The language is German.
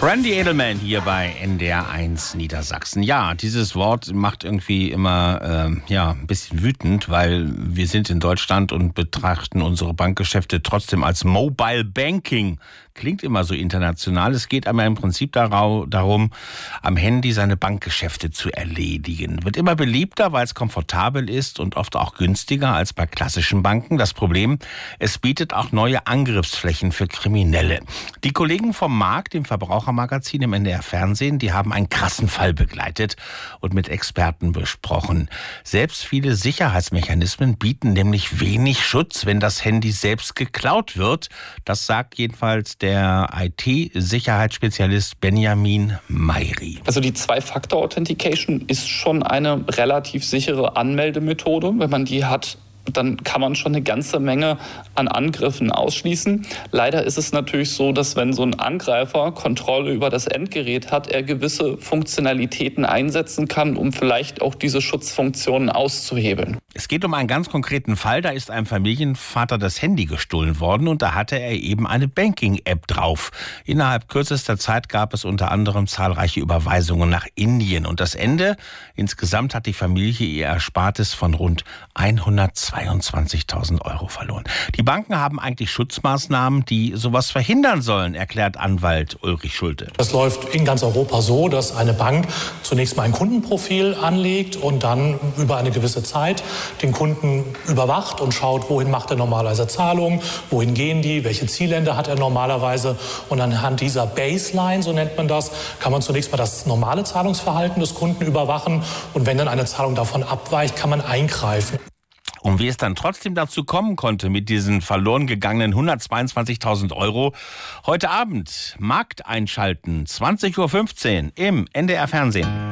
Randy Edelman hier bei NDR1 Niedersachsen. Ja, dieses Wort macht irgendwie immer ein bisschen wütend, weil wir sind in Deutschland und betrachten unsere Bankgeschäfte trotzdem als Mobile Banking. Klingt immer so international. Es geht aber im Prinzip darum, am Handy seine Bankgeschäfte zu erledigen. Wird immer beliebter, weil es komfortabel ist und oft auch günstiger als bei klassischen Banken. Das Problem, es bietet auch neue Angriffsflächen für Kriminelle. Die Kollegen vom Markt, dem Verbrauchermagazin im NDR Fernsehen, die haben einen krassen Fall begleitet und mit Experten besprochen. Selbst viele Sicherheitsmechanismen bieten nämlich wenig Schutz, wenn das Handy selbst geklaut wird. Das sagt jedenfalls der IT-Sicherheitsspezialist Benjamin Mayri. Also die Zwei-Faktor-Authentication ist schon eine relativ sichere Anmeldemethode. Wenn man die hat, dann kann man schon eine ganze Menge an Angriffen ausschließen. Leider ist es natürlich so, dass wenn so ein Angreifer Kontrolle über das Endgerät hat, er gewisse Funktionalitäten einsetzen kann, um vielleicht auch diese Schutzfunktionen auszuhebeln. Es geht um einen ganz konkreten Fall. Da ist einem Familienvater das Handy gestohlen worden und da hatte er eben eine Banking-App drauf. Innerhalb kürzester Zeit gab es unter anderem zahlreiche Überweisungen nach Indien. Und das Ende? Insgesamt hat die Familie ihr Erspartes von rund 122.000 Euro verloren. Die Banken haben eigentlich Schutzmaßnahmen, die sowas verhindern sollen, erklärt Anwalt Ulrich Schulte. Das läuft in ganz Europa so, dass eine Bank zunächst mal ein Kundenprofil anlegt und dann über eine gewisse Zeit den Kunden überwacht und schaut, wohin macht er normalerweise Zahlungen, wohin gehen die, welche Zielländer hat er normalerweise. Und anhand dieser Baseline, so nennt man das, kann man zunächst mal das normale Zahlungsverhalten des Kunden überwachen. Und wenn dann eine Zahlung davon abweicht, kann man eingreifen. Und wie es dann trotzdem dazu kommen konnte mit diesen verloren gegangenen 122.000 Euro. Heute Abend Markt einschalten, 20.15 Uhr im NDR Fernsehen.